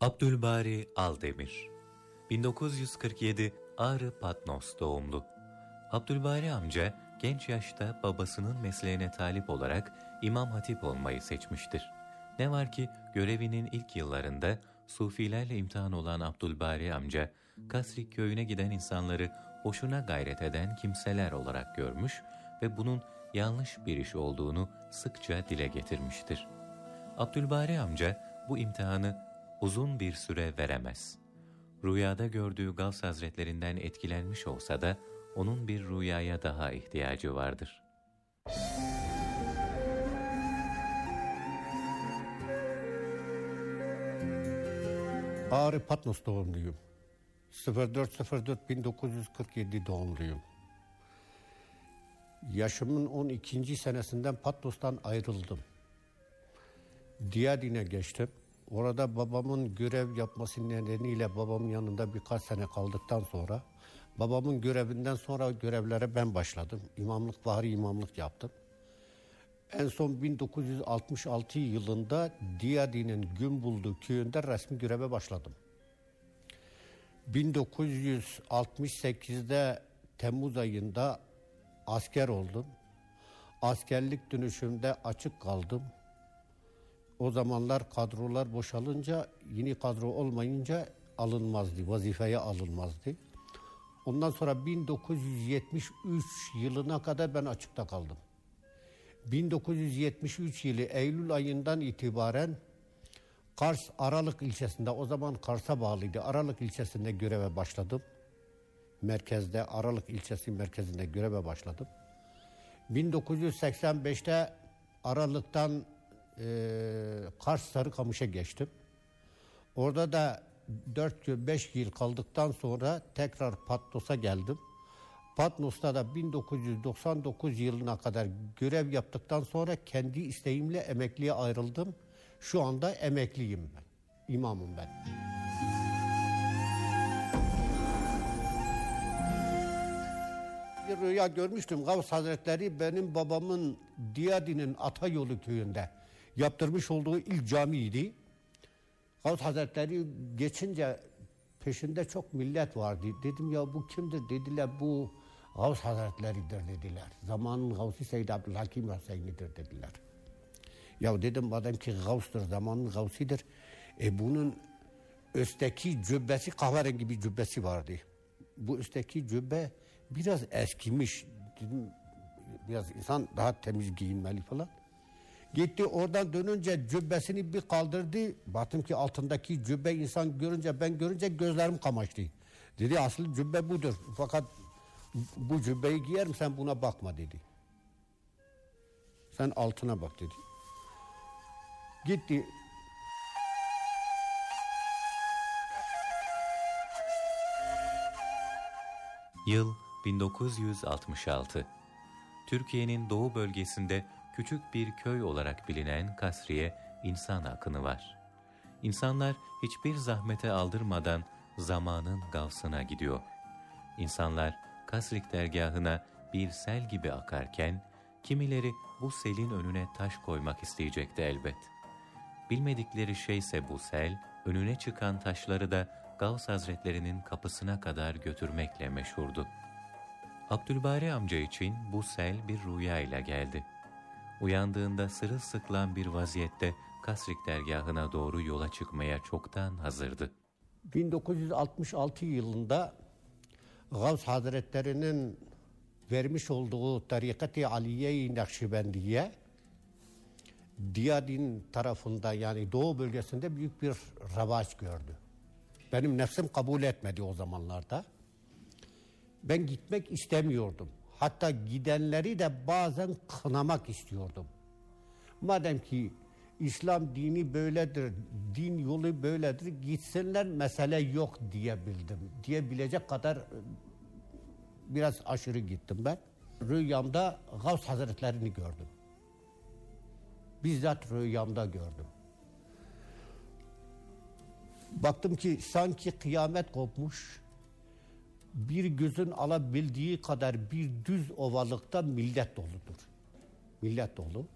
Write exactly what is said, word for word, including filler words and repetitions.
Abdülbari Aldemir bin dokuz yüz kırk yedi Ağrı Patnos doğumlu. Abdülbari amca genç yaşta babasının mesleğine talip olarak İmam Hatip olmayı seçmiştir. Ne var ki görevinin ilk yıllarında Sufilerle imtihan olan Abdülbari amca, Kasrik köyüne giden insanları hoşuna gayret eden kimseler olarak görmüş ve bunun yanlış bir iş olduğunu sıkça dile getirmiştir. Abdülbari amca bu imtihanı uzun bir süre veremez. Rüyada gördüğü Gavs Hazretlerinden etkilenmiş olsa da onun bir rüyaya daha ihtiyacı vardır. Ağrı Patnos doğumluyum. sıfır dört sıfır dört bin dokuz yüz kırk yedi doğumluyum. Yaşımın on ikinci senesinden Patnos'tan ayrıldım. Diyadin'e geçtim. Orada babamın görev yapması nedeniyle babamın yanında birkaç sene kaldıktan sonra babamın görevinden sonra görevlere ben başladım. İmamlık, vahri imamlık yaptım. En son bin dokuz yüz altmış altı yılında Diyadin'in Günbuldu köyünde resmi göreve başladım. bin dokuz yüz altmış sekizde Temmuz ayında asker oldum. Askerlik dönüşümde açık kaldım. O zamanlar kadrolar boşalınca, yeni kadro olmayınca alınmazdı, vazifeye alınmazdı. Ondan sonra bin dokuz yüz yetmiş üç yılına kadar ben açıkta kaldım. bin dokuz yüz yetmiş üç yılı Eylül ayından itibaren Kars Aralık ilçesinde, o zaman Kars'a bağlıydı, Aralık ilçesinde göreve başladım. Merkezde, Aralık ilçesi merkezinde göreve başladım. bin dokuz yüz seksen beşte Aralık'tan e, Kars Sarıkamış'a geçtim. Orada da dört beş yıl kaldıktan sonra tekrar Patnos'a geldim. Patnos'ta da bin dokuz yüz doksan dokuz yılına kadar görev yaptıktan sonra kendi isteğimle emekliye ayrıldım. Şu anda emekliyim ben. İmamım ben. Bir rüya görmüştüm. Gavs Hazretleri benim babamın Diyadin'in Atayolu köyünde yaptırmış olduğu ilk camiydi. Gavs Hazretleri geçince peşinde çok millet vardı. Dedim ya bu kimdir? Dediler bu Gavs Hazretleri'dir dediler. Zamanın Gavsi Seyyid Abdülhakim Hüseyin'idir dediler. Ya dedim madem ki Gavs'tır, zamanın Gavsi'dir. E bunun üstteki cübbesi, kahverengi bir cübbesi vardı. Bu üstteki cübbe biraz eskimiş. Dedim biraz insan daha temiz giyinmeli falan. Gitti oradan dönünce cübbesini bir kaldırdı. Baktım ki altındaki cübbe insan görünce, ben görünce gözlerim kamaştı. Dedi asıl cübbe budur. Fakat bu cübbeyi giyerim, sen buna bakma dedi. Sen altına bak dedi. Gitti. Yıl bin dokuz yüz altmış altı. Türkiye'nin doğu bölgesinde küçük bir köy olarak bilinen Kasri'ye insan akını var. İnsanlar hiçbir zahmete aldırmadan zamanın gavsına gidiyor. İnsanlar Kasrik dergahına bir sel gibi akarken, kimileri bu selin önüne taş koymak isteyecekti elbet. Bilmedikleri şeyse bu sel, önüne çıkan taşları da Gavs Hazretlerinin kapısına kadar götürmekle meşhurdu. Abdülbari amca için bu sel bir rüyayla geldi. Uyandığında sırılsıklam bir vaziyette Kasrik dergahına doğru yola çıkmaya çoktan hazırdı. bin dokuz yüz altmış altı yılında Gavs Hazretleri'nin vermiş olduğu Tarikat-ı Aliye-i Nakşibendiye Diyadin tarafında, yani doğu bölgesinde büyük bir revaç gördü. Benim nefsim kabul etmedi o zamanlarda. Ben gitmek istemiyordum. Hatta gidenleri de bazen kınamak istiyordum. Madem ki İslam dini böyledir, din yolu böyledir, gitsinler, mesele yok diyebildim. Diyebilecek kadar biraz aşırı gittim ben. Rüyamda Gavs Hazretlerini gördüm. Bizzat rüyamda gördüm. Baktım ki sanki kıyamet kopmuş. Bir gözün alabildiği kadar bir düz ovalıkta millet doludur. Millet dolu.